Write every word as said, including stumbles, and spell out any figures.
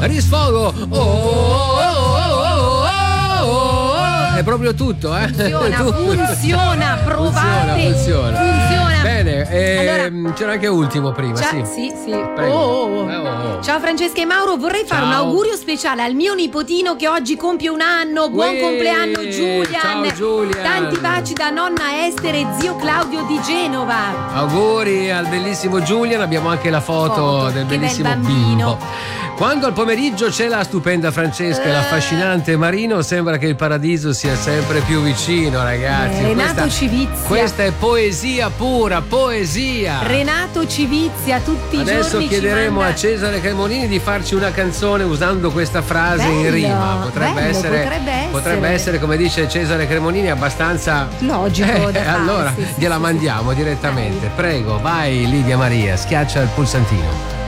risfogo. Oh, oh, oh, oh, oh, oh. È proprio tutto, eh? Funziona, tutto. funziona, provate. Funziona, funziona. Funziona. Bene, ehm, Allora, c'era anche ultimo prima, Ciao, sì. sì, sì. Prego. Oh, oh, oh. Eh, oh, oh. Ciao Francesca e Mauro, vorrei fare Ciao. un augurio speciale al mio nipotino che oggi compie un anno. Buon Uè, compleanno Giulian. ciao, Giulian. Tanti baci da nonna Esther e zio Claudio di Genova. Auguri al bellissimo Julian, abbiamo anche la foto, Foto, del che bel bellissimo bambino. bimbo. Quando al pomeriggio c'è la stupenda Francesca e l'affascinante Marino, sembra che il paradiso sia sempre più vicino, ragazzi. Eh, Renato questa, Civizia. questa è poesia pura, poesia. Renato Civizia, tutti i Adesso giorni chiederemo ci manda... a Cesare Cremonini di farci una canzone usando questa frase Bello, in rima. Potrebbe, bello, essere, potrebbe essere. potrebbe essere, come dice Cesare Cremonini, abbastanza Logico Eh, da fare, allora sì, sì, gliela sì, mandiamo sì. direttamente. Prego, vai Lidia Maria, schiaccia il pulsantino.